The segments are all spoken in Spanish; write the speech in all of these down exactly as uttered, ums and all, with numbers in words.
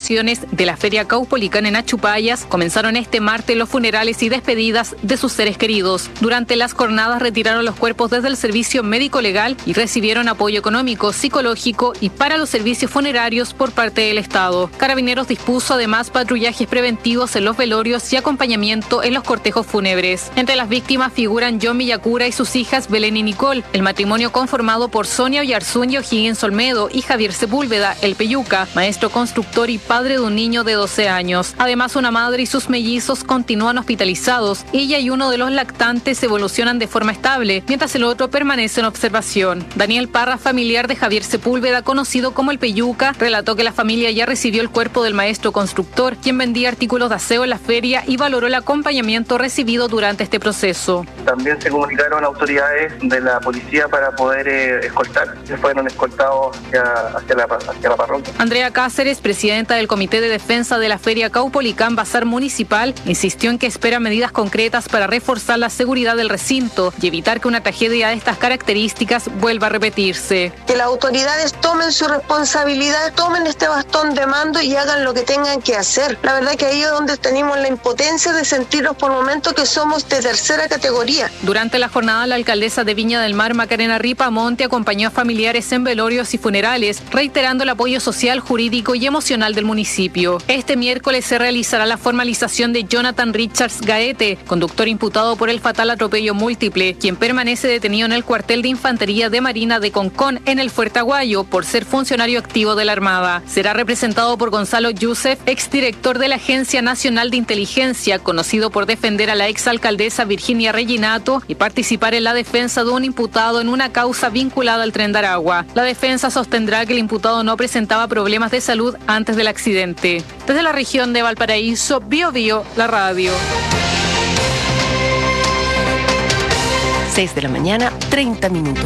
inmediaciones de la Feria Caupolicán en Achupayas comenzaron este martes los funerales y despedidas de sus seres queridos. Durante las jornadas retiraron los cuerpos desde el servicio médico legal y recibieron apoyo económico, psicológico y para los servicios funerarios por parte del Estado. Carabineros dispuso además patrullajes preventivos en los velorios y acompañamiento en los cortejos fúnebres. Entre las víctimas figuran John Villacura y sus hijas Belén y Nicole, el matrimonio conformado por Sonia Oyarzún y O'Higgins Olmedo y Javier Sepúlveda, el Peyuca, maestro constructor y padre de un niño de doce años. Además, una madre y sus mellizos continúan hospitalizados. Ella y uno de los lactantes evolucionan de forma estable, mientras el otro permanece en observación. Daniel Parra, familiar de Javier Sepúlveda, conocido como el Peyuca, relató que la familia ya recibió el cuerpo del maestro constructor, quien vendía artículos de aseo en la feria y valoró el acompañamiento recibido durante este proceso. También se comunicaron autoridades de la policía para poder eh, escoltar. Se fueron escoltados hacia, hacia, la, hacia la parroquia. Andrea Cáceres, presidenta del Comité de Defensa de la Feria Caupolicán Bazar Municipal, insistió en que espera medidas concretas para reforzar la seguridad del recinto y evitar que una tragedia de estas características vuelva a repetirse. Que las autoridades tomen su responsabilidad, tomen este bastón de mando y hagan lo que tengan que hacer. La verdad que ahí es donde tenemos la impotencia de sentirnos por momentos que somos de tercera categoría. Durante la jornada, la alcaldesa de Viña del Mar, Macarena Ripamonte, acompañó a familiares en velorios y funerales, reiterando el apoyo social, jurídico y emocional del municipio. Este miércoles se realizará la formalización de Jonathan Richards Gaete, conductor imputado por el fatal atropello múltiple, quien permanece detenido en el cuartel de Infantería de Marina de Concón, en el Fuerte Aguayo, por ser funcionario activo de la Armada. Será representado por Gonzalo Youssef, exdirector de la Agencia Nacional de Inteligencia, conocido por defender a la exalcaldesa Virginia Reginato y participar en la defensa de un imputado en una causa vinculada al Tren de Aragua. La defensa sostendrá que el imputado no presentaba problemas de salud antes del accidente. Desde la región de Valparaíso, Bio Bio, la radio. seis de la mañana, treinta minutos.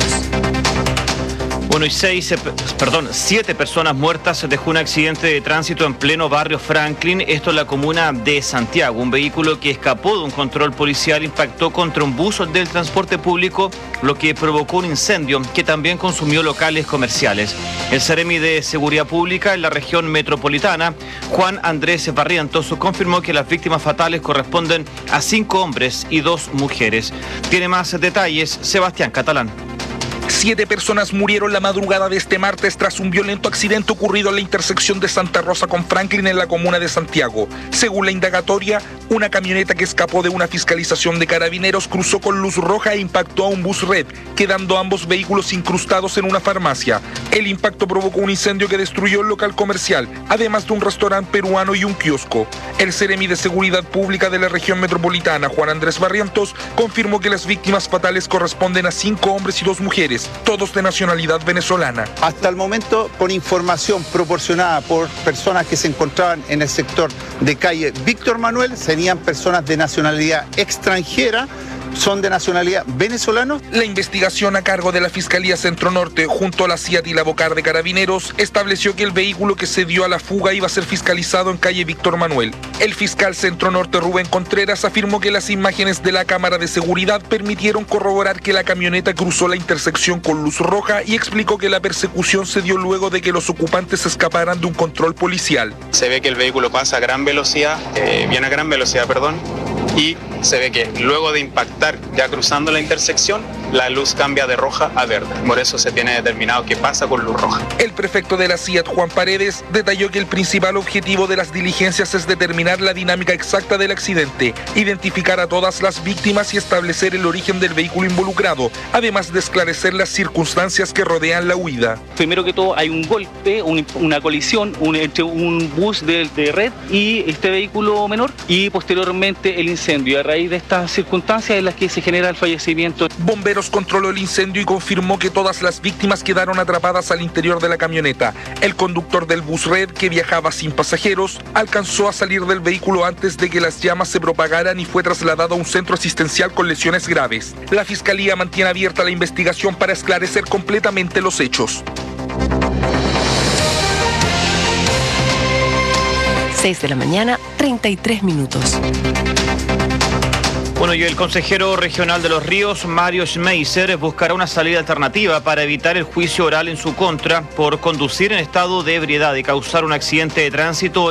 Bueno, y seis, eh, perdón, siete personas muertas dejó un accidente de tránsito en pleno barrio Franklin, esto en la comuna de Santiago. Un vehículo que escapó de un control policial impactó contra un bus del transporte público, lo que provocó un incendio que también consumió locales comerciales. El Seremi de Seguridad Pública en la región metropolitana, Juan Andrés Barrientos, confirmó que las víctimas fatales corresponden a cinco hombres y dos mujeres. Tiene más detalles Sebastián Catalán. Siete personas murieron la madrugada de este martes tras un violento accidente ocurrido en la intersección de Santa Rosa con Franklin en la comuna de Santiago. Según la indagatoria, una camioneta que escapó de una fiscalización de carabineros cruzó con luz roja e impactó a un bus red, quedando ambos vehículos incrustados en una farmacia. El impacto provocó un incendio que destruyó el local comercial, además de un restaurante peruano y un kiosco. El Seremi de Seguridad Pública de la región metropolitana, Juan Andrés Barrientos, confirmó que las víctimas fatales corresponden a cinco hombres y dos mujeres, todos de nacionalidad venezolana. Hasta el momento, con información proporcionada por personas que se encontraban en el sector de calle Víctor Manuel, serían personas de nacionalidad extranjera, son de nacionalidad venezolana. La investigación a cargo de la Fiscalía Centro Norte, junto a la C I A T y la Bocar de Carabineros, estableció que el vehículo que se dio a la fuga iba a ser fiscalizado en calle Víctor Manuel. El fiscal Centro Norte, Rubén Contreras, afirmó que las imágenes de la cámara de seguridad permitieron corroborar que la camioneta cruzó la intersección con luz roja y explicó que la persecución se dio luego de que los ocupantes escaparan de un control policial. Se ve que el vehículo pasa a gran velocidad, eh, viene a gran velocidad, perdón, y se ve que luego de impactar ya cruzando la intersección, la luz cambia de roja a verde. Por eso se tiene determinado que pasa con luz roja. El prefecto de la C I A T, Juan Paredes, detalló que el principal objetivo de las diligencias es determinar la dinámica exacta del accidente, identificar a todas las víctimas y establecer el origen del vehículo involucrado, además de esclarecer las circunstancias que rodean la huida. Primero que todo hay un golpe, un, una colisión un, entre un bus de, de red y este vehículo menor y posteriormente el incendio. A raíz de estas circunstancias en las que se genera el fallecimiento. Bomberos controló el incendio y confirmó que todas las víctimas quedaron atrapadas al interior de la camioneta. El conductor del bus red, que viajaba sin pasajeros, alcanzó a salir del vehículo antes de que las llamas se propagaran y fue trasladado a un centro asistencial con lesiones graves. La Fiscalía mantiene abierta la investigación para esclarecer completamente los hechos. seis de la mañana, treinta y tres minutos. Bueno, y el consejero regional de Los Ríos, Mario Schmeiser, buscará una salida alternativa para evitar el juicio oral en su contra por conducir en estado de ebriedad y causar un accidente de tránsito